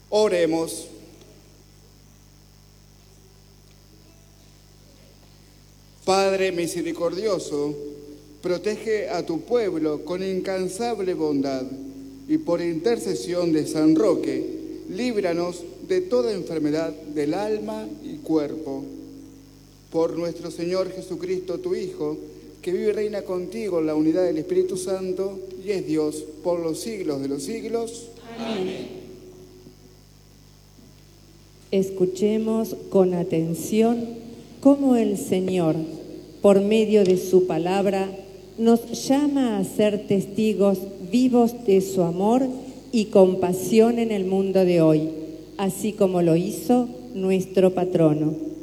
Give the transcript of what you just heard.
Oremos. Padre misericordioso, protege a tu pueblo con incansable bondad y por intercesión de San Roque, líbranos de toda enfermedad del alma y cuerpo. Por nuestro Señor Jesucristo, tu Hijo, que vive y reina contigo en la unidad del Espíritu Santo y es Dios por los siglos de los siglos. Amén. Escuchemos con atención cómo el Señor, por medio de su palabra, nos llama a ser testigos vivos de su amor y compasión en el mundo de hoy, así como lo hizo nuestro patrono.